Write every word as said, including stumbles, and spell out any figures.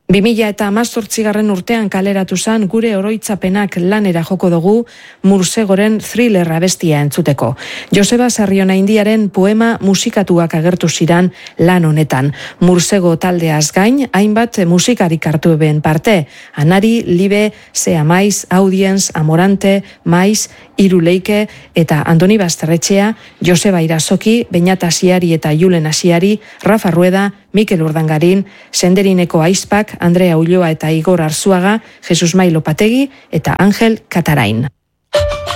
bi mila eta hamazortzigarren urtean kaleratu zan gure oroitzapenak lanera joko dugu Mursegoren thriller abestia entzuteko. Joseba Sarriona Indiaren poema musikatuak agertu ziran lan honetan. Mursego taldeaz gain, hainbat musikarik hartu eben parte. Anari, Libe, Sea Maiz, Audience, Amorante, Maiz, Iruleike eta Andoni Basterretxea, Joseba Irazoki, Beñat Asiari eta Julen Asiari, Rafa Rueda, Mikel Urdangarin, Senderineko Aizpak, Andrea Ulloa eta Igor Arzuaga, Jesus Mai Lopategi eta Angel Katarain.